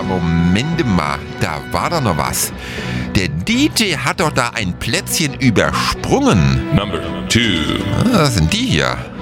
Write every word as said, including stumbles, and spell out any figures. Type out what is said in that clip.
Moment mal, da war doch noch was. Der D J hat doch da ein Plätzchen übersprungen. Number two. Was sind die hier?